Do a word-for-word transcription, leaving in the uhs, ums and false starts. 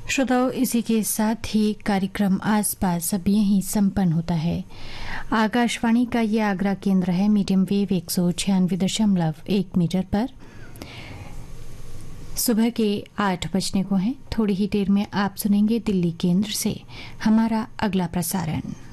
श्रोताओं, इसी के साथ ही कार्यक्रम आसपास अब यहीं संपन्न होता है। आकाशवाणी का ये आगरा केंद्र है। मीडियम वेव एक सौ छियानवे दशमलव एक मीटर पर सुबह के आठ बजने को हैं। थोड़ी ही देर में आप सुनेंगे दिल्ली केंद्र से हमारा अगला प्रसारण।